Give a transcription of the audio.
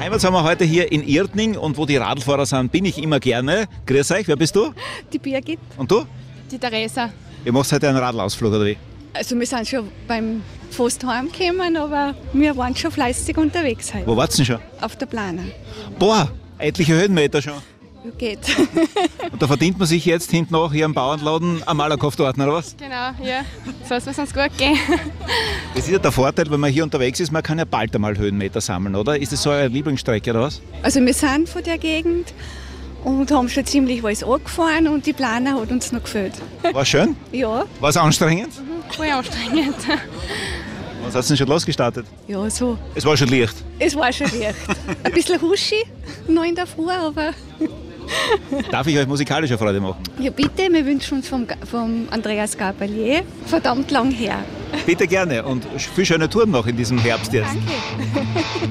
Heimat sind wir heute hier in Irtning und wo die Radlfahrer sind, bin ich immer gerne. Grüß euch, wer bist du? Die Birgit. Und du? Die Theresa. Ihr macht heute einen Radlausflug, oder wie? Also wir sind schon beim fast heimgekommen, aber wir waren schon fleißig unterwegs heute. Wo wart's denn schon? Auf der Plana. Boah, etliche Höhenmeter schon. Ja, geht. Und da verdient man sich jetzt hinten auch hier am Bauernladen am Malerkopf dort, oder was? Genau, ja. So soll es uns gut gehen. Das ist ja der Vorteil, wenn man hier unterwegs ist, man kann ja bald einmal Höhenmeter sammeln, oder? Ist das so eure Lieblingsstrecke, oder was? Also wir sind von der Gegend und haben schon ziemlich alles angefahren und die Plana hat uns noch gefällt. War schön? Ja, War es anstrengend? voll anstrengend. Was hast du denn schon losgestartet? Ja, so. Es war schon leicht. Es war schon leicht. Ein bisschen huschi, noch in der Früh, aber... Darf ich euch musikalische Freude machen? Ja, bitte, wir wünschen uns vom Andreas Gabalier verdammt lang her. Bitte gerne und viel schöne Touren noch in diesem Herbst jetzt. Danke.